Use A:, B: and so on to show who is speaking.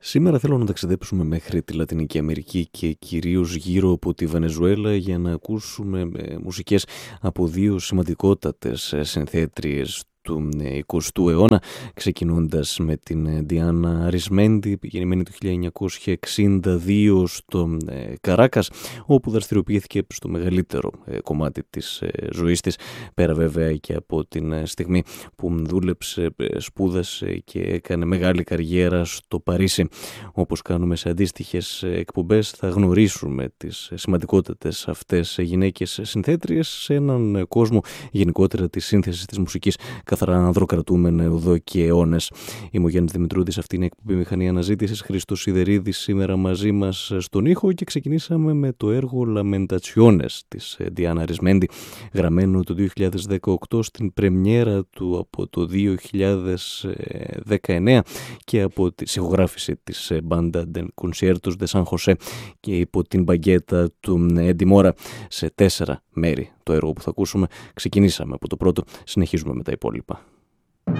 A: Σήμερα θέλω να ταξιδέψουμε μέχρι τη Λατινική Αμερική και κυρίως γύρω από τη Βενεζουέλα για να ακούσουμε μουσικές από δύο σημαντικότατες συνθέτριες του 20ου αιώνα, ξεκινώντας με την Διάνα Αρισμέντη, γεννημένη το 1962 στο Καράκας, όπου δραστηριοποιήθηκε στο μεγαλύτερο κομμάτι της ζωής της, πέρα βέβαια και από την στιγμή που δούλεψε, σπούδασε και έκανε μεγάλη καριέρα στο Παρίσι. Όπως κάνουμε σε αντίστοιχες εκπομπές, θα γνωρίσουμε τις σημαντικότατες αυτές γυναίκες συνθέτριες σε έναν κόσμο γενικότερα της σύνθεσης της μουσικής καθαρά ανδροκρατούμενο εδώ και αιώνες. Είμαι ο Γιάννης Δημητρούδης, αυτή είναι η εκπομπή Μηχανή Αναζήτησης. Χρήστος Σιδερίδης σήμερα μαζί μας στον ήχο και ξεκινήσαμε με το έργο Lamentaciones της Διάνα Αρισμέντη, γραμμένο το 2018 στην πρεμιέρα του από το 2019 και από τη ηχογράφηση της Banda de Conciertos de San José και υπό την μπαγκέτα του Έντι Μόρα σε 4 μέρη. Το έργο που θα ακούσουμε, ξεκινήσαμε από το πρώτο, συνεχίζουμε με τα υπόλοιπα.